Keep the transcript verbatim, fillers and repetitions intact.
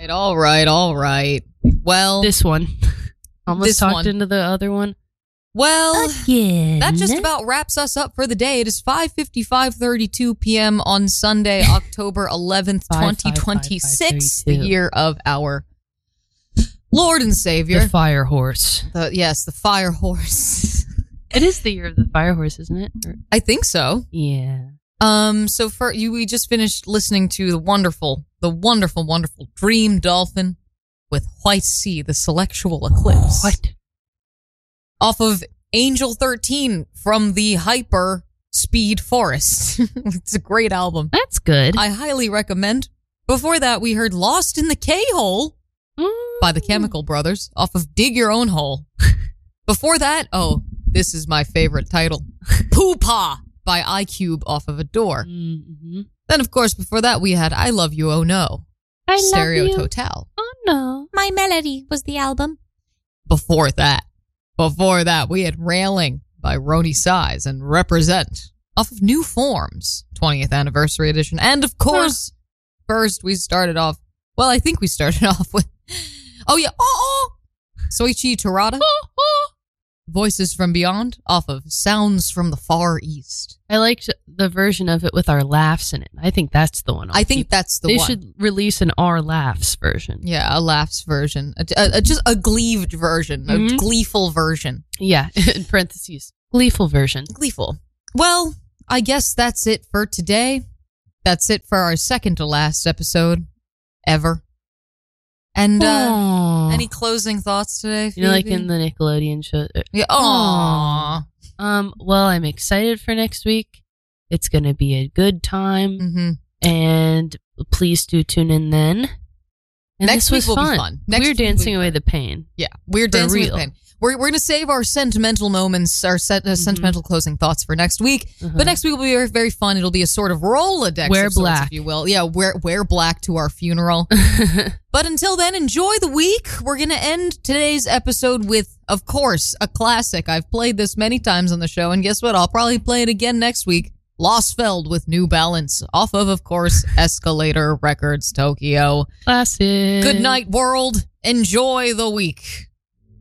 All right, all right. Well, This one. Almost This talked one. into the other one. well, Again. that just about wraps us up for the day. It is five fifty-five, thirty-two p.m. on Sunday, October eleventh, Five, twenty five, five, twenty-six, five, the thirty-two. year of our Lord and Savior. The fire horse. The- yes, the fire horse. It is the year of the fire horse, isn't it? Or- I think so. yeah. Um, so for you, we just finished listening to the wonderful, the wonderful, wonderful Dream Dolphin with White Sea, the Selectual Eclipse. What? Off of Angel thirteen from the Hyper Speed Forest. It's a great album. That's good. I highly recommend. Before that, we heard Lost in the K-Hole by the Chemical Brothers off of Dig Your Own Hole. Before that, oh, this is my favorite title. Poo-Pah by iCube off of Adore. Mm-hmm. Then, of course, before that, we had I Love You, Oh No. I Stereo love you. Total. Oh, no. My Melody was the album. Before that, before that, we had Railing by Roni Size and Represent off of New Forms, twentieth Anniversary Edition. And, of course, first we started off, well, I think we started off with, oh, yeah, oh, oh, Soichi Terada. Voices from Beyond off of Sounds from the Far East. I liked the version of it with our laughs in it. I think that's the one. I'll I think keep. that's the they one. should release an our laughs version. Yeah, a laughs version. A, a- a- just a gleeved version. A Mhm. gleeful version. Yeah, in parentheses, gleeful version. Gleeful. Well, I guess that's it for today. That's it for our second to last episode ever. And uh, Aw. any closing thoughts today? you know, like Phoebe? in the Nickelodeon show. yeah. Aww. Um. Well, I'm excited for next week. It's gonna be a good time, Mm-hmm. and please do tune in then. And Next this week was will be fun. fun. Next We're week will be dancing fun. away the pain. Yeah, we're For dancing real. with pain. We're we're gonna save our sentimental moments, our set, uh, sentimental closing thoughts for next week. Uh-huh. But next week will be very, very fun. It'll be a sort of Rolodex, Wear of sorts, black. if you will. Yeah, wear wear black to our funeral. But until then, enjoy the week. We're gonna end today's episode with, of course, a classic. I've played this many times on the show, and guess what? I'll probably play it again next week. Losfeld with New Balance, off of, of course, Escalator Records Tokyo. Classic. Good night, world. Enjoy the week.